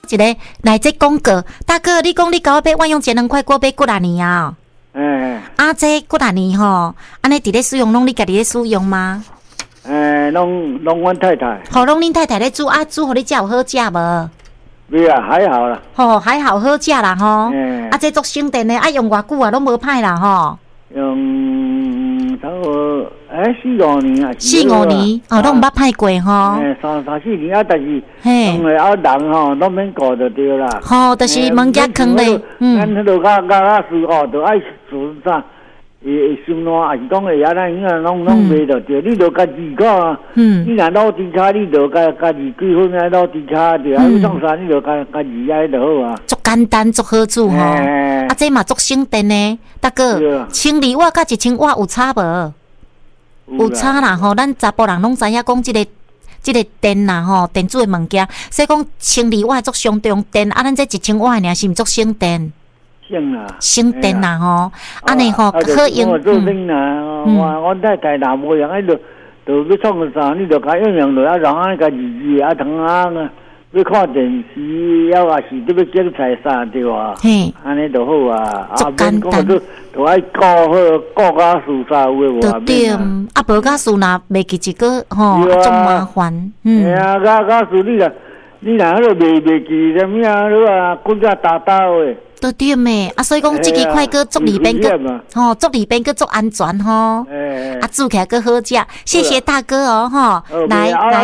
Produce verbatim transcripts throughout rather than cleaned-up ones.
一个来这广告，大哥，你讲你搞我买万用节能快锅买几啊年啊？ 哎， 啊，这几啊年吼，安尼伫咧使用，拢你家己咧使用吗？ 哎，拢拢阮太太。 好，拢恁太太咧煮啊，煮互你食有好食无？ 没啊，还好啦。 吼，还好好食啦吼。 哎， 啊，这足省电的，啊用偌久啊，拢无歹啦吼。 用差不多哎四五年啊。 四五年，哦，拢毋捌歹过吼。 哎，三三四年啊，但是嘿， 用了啊人吼，拢免顾就对啦。 吼，就是物件囥咧，嗯。 咱迄落甲甲甲事吼，就爱做啥？会会心乱，也是讲会啊，咱影拢拢袂着对，你着家己讲啊。嗯。你若老底卡，你着家家己几分啊老底卡对啊，你创啥你着家家己爱就好啊。 足简单，足好煮吼。啊，这嘛足省电呢，大哥。千二瓦甲一千瓦有差无？有差啦吼，咱查甫人拢知影讲即个即个电啦吼，电子的物件，所以讲千二瓦足上中电，啊，咱这一千瓦尔是毋足省电？ 省啦， 省电啦吼，安尼吼好用。 我做兵啦，我我太太若无样，迄落就要创个啥，你着甲用用落啊，然后家己煮啊，汤啊，要看电视，要也是你要捡菜啥对哇？嘿，安尼就好啊。 足简单， 就就爱顾好，顾甲事啥有诶无？ 对，啊无甲事若袂记一个吼，足麻烦。嗯。 哎呀，甲甲事你若你若迄落袂袂记啥物啊？你啊，滚只打打诶。都对咩？啊，所以讲这支快锅足里边个吼，足里边个足安全吼，啊，煮起来个好食。谢谢大哥哦，吼，来来。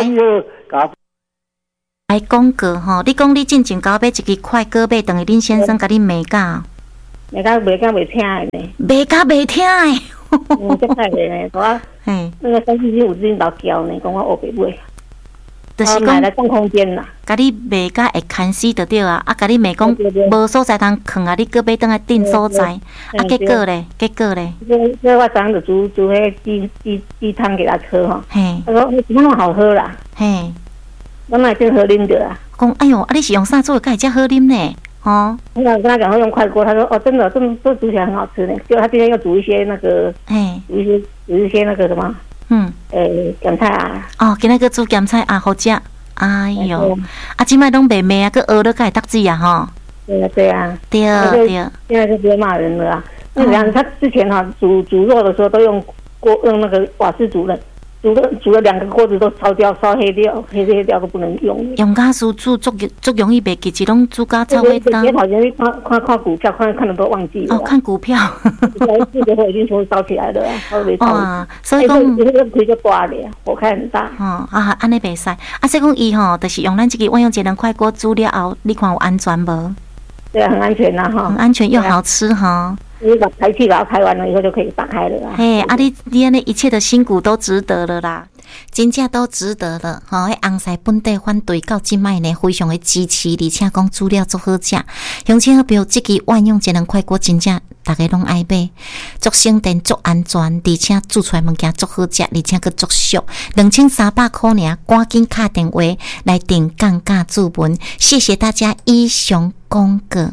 来广告吼，你讲你进前搞买一支快锅买，等于恁先生甲你骂教， 骂教骂教袂听的呢， 骂教袂听的， 嗯，真歹的呢，我嘿，那个三四斤五斤老胶呢，讲我学袂买。就是讲来占空间啦，甲你卖甲会牵死就对啊！啊，甲你卖讲无所在通囥啊，你搁要等下订所在，啊，结果咧，结果咧， 所以我昨昏就煮煮迄鸡鸡鸡汤给他喝哈，嘿，他说怎么好喝啦？嘿，我那真好啉的啊！ 讲哎哟，啊，你是用啥做的？才好啉呢？哦， 我跟他讲，我用快锅，他说哦，真的，这这煮起来很好吃呢。结果他今天又煮一些那个，哎，煮一些煮一些那个什么。嗯，诶，咸菜啊！ 哦，今仔个煮咸菜啊，好食！哎哟，啊，即摆拢袂骂啊，佮学了佮会读字啊，吼。 对啊，对啊， 对对。 现在就不会骂人了啊。那这样，他之前哈煮煮肉的时候都用锅用那个瓦斯煮的，煮了煮了两个锅子都烧掉，烧黑掉，黑黑掉都不能用。 用家煮煮足足容易袂记，只拢煮家炒味道。 也好像看看看股票，看看的都忘记了。 哦，看股票。 这个火已经从烧起来了，烧没烧。 哇，所以讲， 这个可以就大咧，火开很大。 哦啊，安尼袂使。啊，所以讲伊吼，就是用咱这个万用节能快锅煮了后，你看有安全无？ 对啊，很安全呐哈。 很安全又好吃哈。 你把排气把它开完了以后就可以打开了啦。 嘿，啊你你安尼一切的辛苦都值得了啦。真正都值得了，吼！迄红西本地反对到即摆呢，非常的支持，而且讲煮了足好食。乡亲好朋友，即支万用节能快锅真正大家拢爱买，足省电、足安全，而且煮出来物件足好食，而且佫足俗，两千三百块尔，赶紧打电话来订降价注文。谢谢大家，以上广告。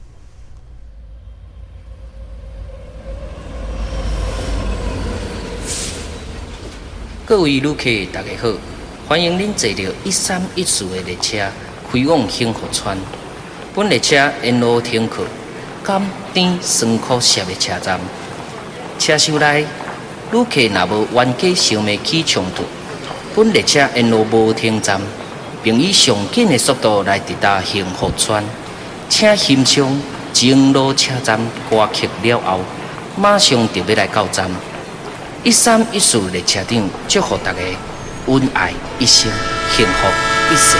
各位旅客，大家好，欢迎您坐到一三一四的列车开往幸福村。本列车沿路停靠甘甜酸苦涩的车站。车厢内旅客若无冤家相骂起冲突，本列车沿路无停站，并以上紧的速度来抵达幸福村。请欣赏前路车站歌曲了后，马上就要来到站。一三一四列车长祝福大家恩爱一生，幸福一世。